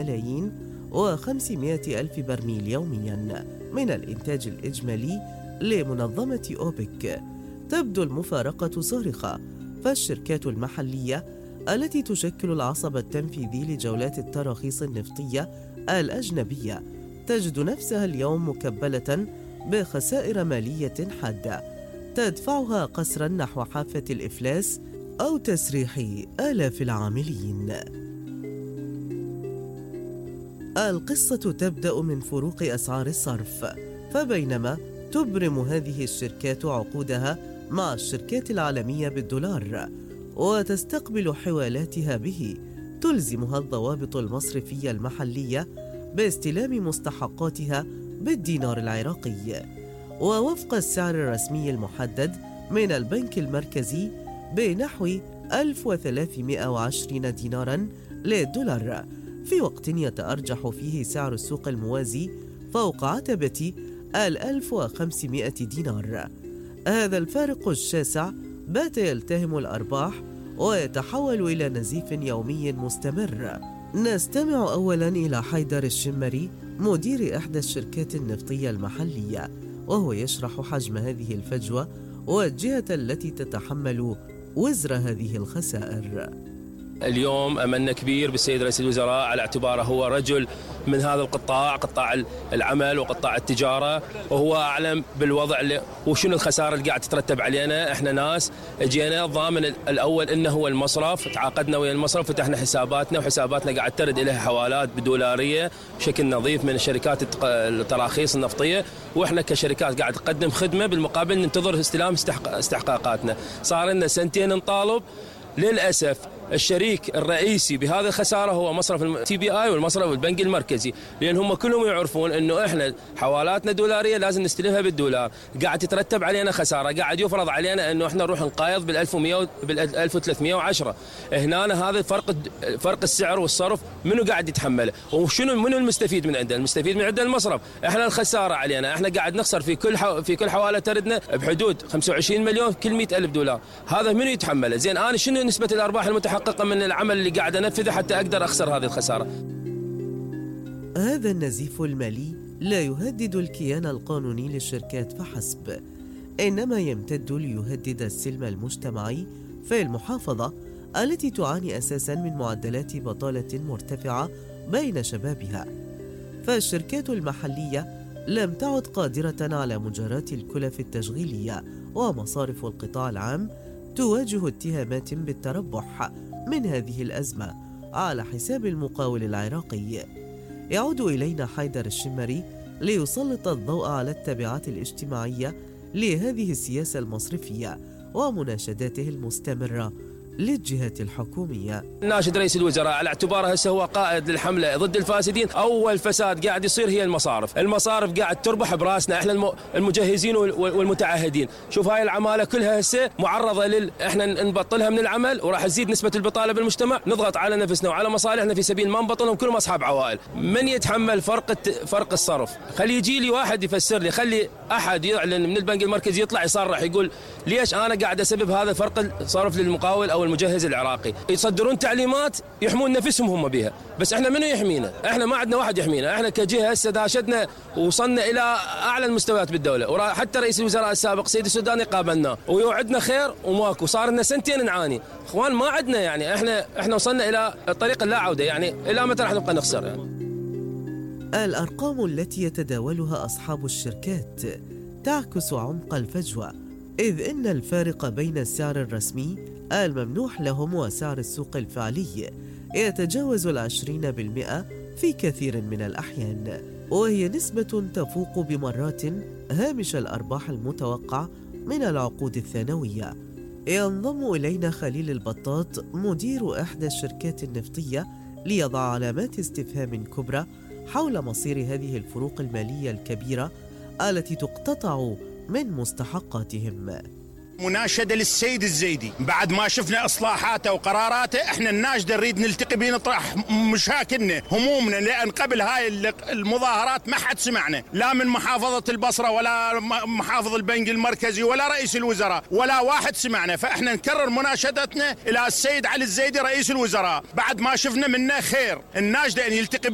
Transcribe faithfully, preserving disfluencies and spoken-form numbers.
ملايين وخمسمائة ألف برميل يومياً من الإنتاج الإجمالي لمنظمة أوبك. تبدو المفارقة صارخة، فالشركات المحلية التي تشكل العصب التنفيذي لجولات التراخيص النفطية الأجنبية تجد نفسها اليوم مكبلة بخسائر مالية حادة تدفعها قسرا نحو حافة الإفلاس أو تسريح آلاف العاملين. القصة تبدأ من فروق أسعار الصرف، فبينما تبرم هذه الشركات عقودها مع الشركات العالمية بالدولار وتستقبل حوالاتها به، تلزمها الضوابط المصرفية المحلية باستلام مستحقاتها بالدينار العراقي ووفق السعر الرسمي المحدد من البنك المركزي بنحو ألف وثلاثمائة وعشرين ديناراً للدولار، في وقت يتأرجح فيه سعر السوق الموازي فوق عتبة الألف وخمسمائة دينار. هذا الفارق الشاسع بات يلتهم الأرباح ويتحول إلى نزيف يومي مستمر. نستمع أولاً إلى حيدر الشمري مدير إحدى الشركات النفطية المحلية، وهو يشرح حجم هذه الفجوة والجهة التي تتحمل وزر هذه الخسائر. اليوم أملنا كبير بالسيد رئيس الوزراء على اعتباره هو رجل من هذا القطاع، قطاع العمل وقطاع التجارة، وهو أعلم بالوضع اللي وشنو الخسارة اللي قاعد تترتب علينا. احنا ناس جينا الضامن الأول إنه هو المصرف، تعاقدنا ويا المصرف، فتحنا حساباتنا وحساباتنا قاعد ترد إليها حوالات بدولارية بشكل نظيف من الشركات التراخيص النفطية، واحنا كشركات قاعد نقدم خدمة بالمقابل ننتظر استلام استحقاقاتنا. صار لنا سنتين نطالب. للأسف الشريك الرئيسي بهذه الخسارة هو مصرف التي بي آي والمصرف البنك المركزي، لأن هم كلهم يعرفون أنه إحنا حوالاتنا دولارية لازم نستلمها بالدولار. قاعد تترتب علينا خسارة، قاعد يفرض علينا أنه إحنا نروح نقايض بالألف ومئة بالألف وثلاثمائة وعشرة. هنا هذا فرق فرق السعر والصرف منو قاعد يتحمله، وشنو منو المستفيد من عنده؟ المستفيد من عنده المصرف. إحنا الخسارة علينا، إحنا قاعد نخسر في كل حو... في كل حوالة تردنا بحدود خمسة وعشرين مليون كل مئة ألف دولار. هذا منو يتحمله؟ زين أنا شنو نسبة الأرباح المتحققة من العمل اللي قاعد أنفذه حتى أقدر أخسر هذه الخسارة؟ هذا النزيف المالي لا يهدد الكيان القانوني للشركات فحسب، إنما يمتد ليهدد السلم المجتمعي في المحافظة التي تعاني أساساً من معدلات بطالة مرتفعة بين شبابها. فالشركات المحلية لم تعد قادرة على مجاراة الكلف التشغيلية، ومصارف القطاع العام تواجه اتهامات بالتربح من هذه الأزمة على حساب المقاول العراقي. يعود إلينا حيدر الشمري ليسلط الضوء على التبعات الاجتماعية لهذه السياسة المصرفية ومناشداته المستمرة للجهات الحكومية. ناشد رئيس الوزراء على اعتباره هسه هو قائد للحملة ضد الفاسدين. أول فساد قاعد يصير هي المصارف، المصارف قاعد تربح براسنا احنا المجهزين والمتعهدين. شوف هاي العمالة كلها هسه معرضة لل احنا نبطلها من العمل، وراح تزيد نسبة البطالة بالمجتمع، نضغط على نفسنا وعلى مصالحنا في سبيل ما نبطلهم، كلهم أصحاب عوائل. من يتحمل فرق فرق الصرف؟ خلي يجي لي واحد يفسر لي، خلي أحد يعلن من البنك المركزي يطلع يصرح يقول ليش أنا قاعد أسبب هذا فرق الصرف للمقاول أو المجهز العراقي. يصدرون تعليمات يحمون نفسهم هم بها، بس احنا منو يحمينا؟ احنا ما عندنا واحد يحمينا. احنا كجهه هسه داشتنا ووصلنا الى اعلى المستويات بالدوله، وحتى رئيس الوزراء السابق سيد السوداني قابلناه ويوعدنا خير وماكو. صار لنا سنتين نعاني اخوان، ما عندنا يعني احنا احنا وصلنا الى الطريق اللا عوده. يعني الى متى راح نبقى نخسر؟ يعني الارقام التي يتداولها اصحاب الشركات تعكس عمق الفجوه، إذ إن الفارق بين السعر الرسمي الممنوح لهم وسعر السوق الفعلي يتجاوز العشرين بالمئة في كثير من الأحيان، وهي نسبة تفوق بمرات هامش الأرباح المتوقع من العقود الثانوية. ينضم إلينا خليل البطاط مدير إحدى الشركات النفطية ليضع علامات استفهام كبرى حول مصير هذه الفروق المالية الكبيرة التي تقتطع من مستحقاتهم. مناشدة للسيد الزيدي، بعد ما شفنا إصلاحاته وقراراته، إحنا الناشدة نريد نلتقي بيه نطرح مشاكلنا همومنا، لأن قبل هاي المظاهرات ما حد سمعنا، لا من محافظة البصرة ولا محافظ البنك المركزي ولا رئيس الوزراء، ولا واحد سمعنا. فإحنا نكرر مناشدتنا إلى السيد علي الزيدي رئيس الوزراء بعد ما شفنا منه خير. الناشدة أن يلتقي